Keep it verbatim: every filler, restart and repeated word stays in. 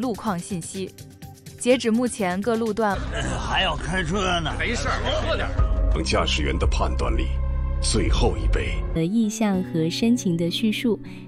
路况信息。截止目前，各路段、 呃、还要开车呢， 没事，喝点。 驾驶员的判断力最后一杯的意向和深情的叙述，